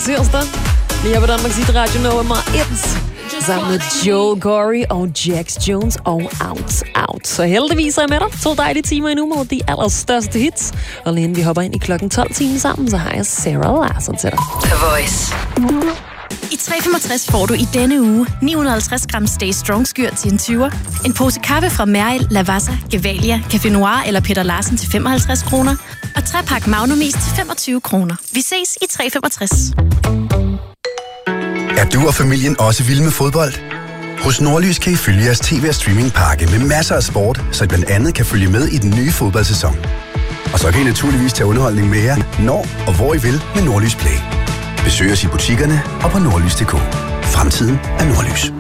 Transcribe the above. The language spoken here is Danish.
tirsdag. Lige her på Danmarks Hit Radio nummer 1. Sammen med Joel Corey og Jax Jones og Out. Så heldigvis er jeg med dig. 2 dejlige timer endnu med de allerstørste hits. Og lige inden vi hopper ind i klokken 12 timer sammen, så har jeg Sarah Larsson til dig. The Voice. I 365 får du i denne uge 950 gram Stay Strong skyr til en 20'er, en pose kaffe fra Mæril, Lavazza, Gevalia, Café Noir eller Peter Larsen til 55 kroner, og 3-pak Magnum Is til 25 kroner. Vi ses i 365. Er du og familien også vilde med fodbold? Hos Nordlys kan I følge jeres tv- og streamingpakke med masser af sport, så I blandt andet kan følge med i den nye fodboldsæson. Og så kan I naturligvis tage underholdning med jer, når og hvor I vil med Nordlys Play. Besøg os i butikkerne og på nordlys.dk. Fremtiden er Nordlys.